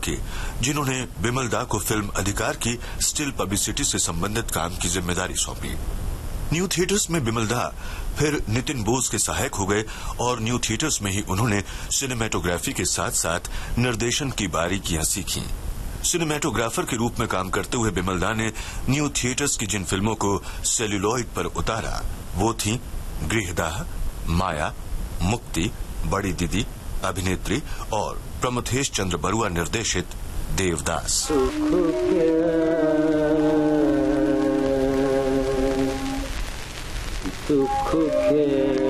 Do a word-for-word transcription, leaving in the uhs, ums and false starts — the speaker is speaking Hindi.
थे जिन्होंने बिमल दा को फिल्म अधिकार की स्टिल पब्लिसिटी से संबंधित काम की जिम्मेदारी सौंपी। न्यू थिएटर्स में बिमल दा फिर नितिन बोस के सहायक हो गए और न्यू थिएटर्स में ही उन्होंने सिनेमेटोग्राफी के साथ साथ निर्देशन की बारीकियां सीखी। सिनेमेटोग्राफर के रूप में काम करते हुए बिमल दा ने न्यू थिएटर्स की जिन फिल्मों को सेल्यूलॉइड पर उतारा वो थी गृहदाह, माया, मुक्ति, बड़ी दीदी, अभिनेत्री और प्रमथेश चंद्र बरुआ निर्देशित देवदास। दुख के